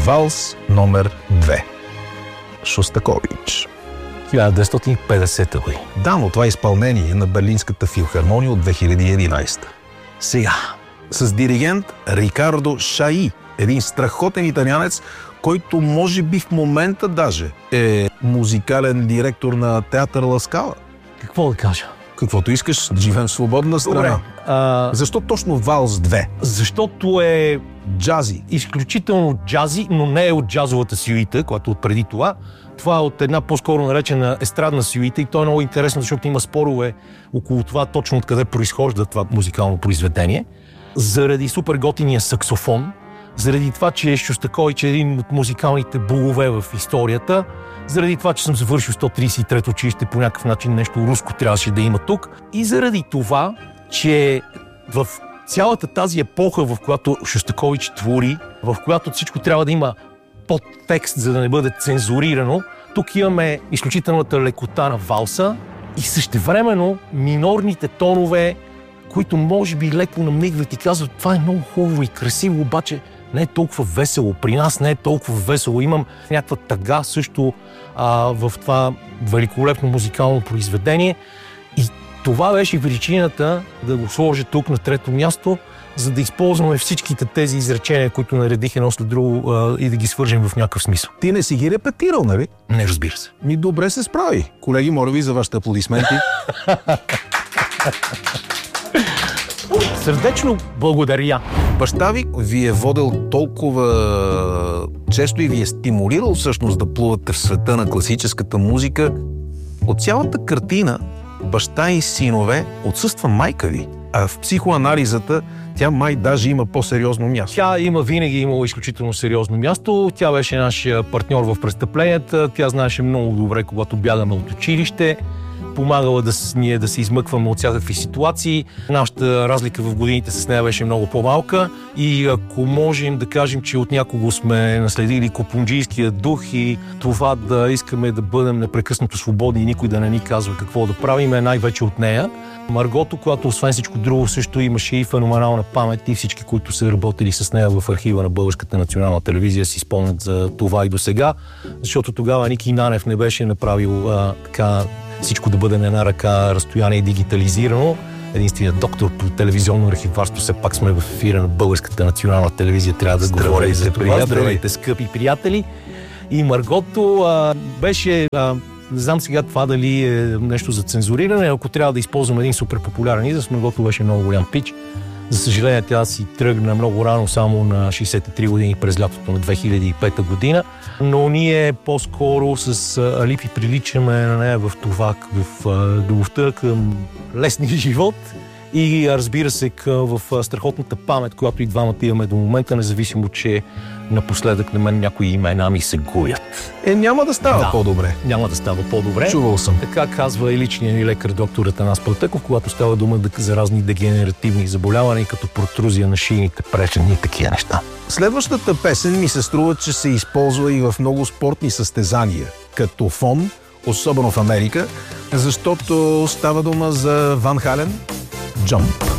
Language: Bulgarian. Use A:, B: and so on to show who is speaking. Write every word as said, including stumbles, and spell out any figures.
A: Валс номер две. Шостакович.
B: хиляда деветстотин и петдесета година.
A: Да, но това е изпълнение на Берлинската филхармония от две хиляди и единадесета. Сега, с диригент Рикардо Шаи, един страхотен италианец, който може би в момента даже е музикален директор на театър Ла Скала.
B: Какво да кажа?
A: Каквото искаш, живеем в свободна страна.
B: Добре. А...
A: Защо точно Валс две?
B: Защото е
A: Джази.
B: изключително джази, но не е от джазовата сюита, която от преди това. Това е от една по-скоро наречена естрадна сюита и то е много интересно, защото има спорове около това точно откъде произхожда това музикално произведение. Заради супер готиния саксофон, заради това, че Шостакович е един от музикалните богове в историята, заради това, че съм завършил сто тридесет и трето училище, по някакъв начин нещо руско трябваше да има тук, и заради това, че в цялата тази епоха, в която Шостакович твори, в която всичко трябва да има подтекст, за да не бъде цензурирано, тук имаме изключителната лекота на валса и същевременно минорните тонове, които може би леко намигват и казват, това е много хубаво и красиво, обаче не е толкова весело. При нас не е толкова весело. Имам някаква тъга също а, в това великолепно музикално произведение. И това беше причината да го сложа тук на трето място, за да използваме всичките тези изречения, които наредих едно след друго а, и да ги свържем в някакъв смисъл.
A: Ти не си ги репетирал, нали?
B: Не, разбира се.
A: Ми добре се справи. Колеги, моля ви за вашите аплодисменти.
B: Сърдечно благодаря.
A: Баща ви ви е водил толкова често и ви е стимулирал всъщност да плувате в света на класическата музика. От цялата картина баща и синове отсъства майка ви, а в психоанализата тя май даже има по-сериозно място.
B: Тя има винаги имала изключително сериозно място. Тя беше нашия партньор в престъпленията. Тя знаеше много добре, когато бягаме от училище. Помагала да, ние да се измъкваме от всякакви ситуации. Нашата разлика в годините с нея беше много по-малка и ако можем да кажем, че от някого сме наследили копунджийския дух и това да искаме да бъдем непрекъснато свободни и никой да не ни казва какво да правим, е най-вече от нея. Маргото, която освен всичко друго също имаше и феноменална памет и всички, които са работили с нея в архива на Българската национална телевизия, си спомнят за това и до сега, защото тогава Ники Нанев не беше направил а, така всичко да бъде на една ръка разстояние и дигитализирано. Единственият доктор по телевизионно архиварство, все пак сме в ефира на Българската национална телевизия, трябва да говоря и за това. Здравейте, скъпи приятели! И Маргото а, беше, а, не знам сега това дали е нещо за цензуриране, ако трябва да използвам един супер популярен израз, Маргото беше много голям пич. За съжаление, тя си тръгна много рано, само на шейсет и три години през лятото на две хиляди и пета година, но ние по-скоро с Алипи приличаме на нея в това, в любовта към лесния живот и разбира се в страхотната памет, която и двамата имаме до момента, независимо, че напоследък на мен някои имена ми се гуят.
A: Е, няма да става
B: да,
A: по-добре.
B: Няма да става по-добре.
A: Чувал съм.
B: Така казва и личният ни лекар доктор Атанас Пълтеков, когато става дума за разни дегенеративни заболявания, като протрузия на шийните пречени и такива неща.
A: Следващата песен ми се струва, че се използва и в много спортни състезания, като фон, особено в Америка, защото става дума за Ван Хален, Jump.